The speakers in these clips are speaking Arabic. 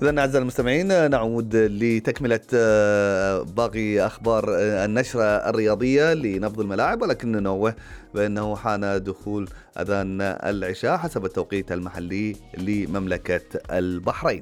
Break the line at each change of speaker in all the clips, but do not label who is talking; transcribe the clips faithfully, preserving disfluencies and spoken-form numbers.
إذن أعزائي المستمعين نعود لتكملة آه، باقي أخبار آه، النشرة الرياضية لنبض الملاعب، ولكن ننوه بأنه حان دخول أذان العشاء حسب التوقيت المحلي لمملكة البحرين.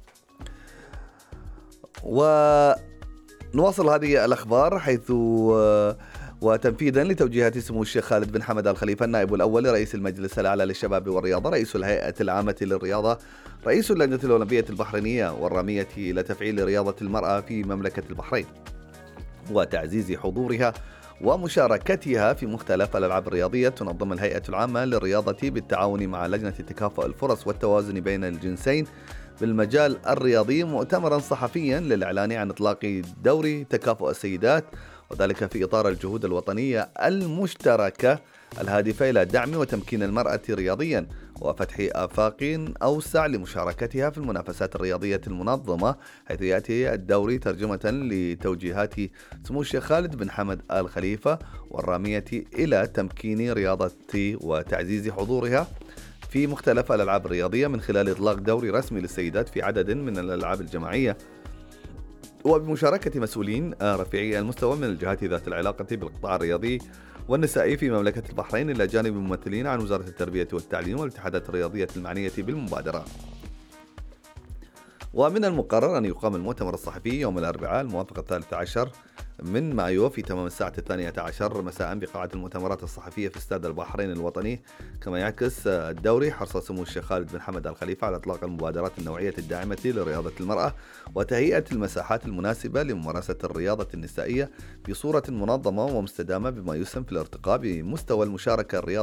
ونواصل هذه الأخبار حيث آه، وتنفيذا لتوجيهات سمو الشيخ خالد بن حمد آل خليفة النائب الأول لرئيس المجلس الأعلى للشباب والرياضة، رئيس الهيئة العامة للرياضة، رئيس اللجنة الأولمبية البحرينية والرامية إلى تفعيل رياضة المرأة في مملكة البحرين وتعزيز حضورها ومشاركتها في مختلف الألعاب الرياضية، تنظم الهيئة العامة للرياضة بالتعاون مع لجنة تكافؤ الفرص والتوازن بين الجنسين بالمجال الرياضي مؤتمرا صحفيا للإعلان عن إطلاق دوري تكافؤ السيدات، وذلك في إطار الجهود الوطنية المشتركة الهادفة إلى دعم وتمكين المرأة رياضيا وفتح آفاق أوسع لمشاركتها في المنافسات الرياضية المنظمة، حيث يأتي الدوري ترجمة لتوجيهات سمو الشيخ خالد بن حمد آل خليفة والرامية إلى تمكين رياضة وتعزيز حضورها في مختلف الألعاب الرياضية من خلال إطلاق دوري رسمي للسيدات في عدد من الألعاب الجماعية، وبمشاركة مسؤولين رفيعي المستوى من الجهات ذات العلاقة بالقطاع الرياضي والنسائي في مملكة البحرين، إلى جانب ممثلين عن وزارة التربية والتعليم والاتحادات الرياضية المعنية بالمبادرة. ومن المقرر أن يقام المؤتمر الصحفي يوم الأربعاء الموافق الثالث عشر من مايو في تمام الساعة الثانية عشر مساء بقاعة المؤتمرات الصحفية في استاد البحرين الوطني، كما يعكس الدوري حرص سمو الشيخ خالد بن حمد آل خليفة على إطلاق المبادرات النوعية الداعمة لرياضة المرأة وتهيئة المساحات المناسبة لممارسة الرياضة النسائية بصورة منظمة ومستدامة، بما يسهم في الارتقاء بمستوى المشاركة الرياضية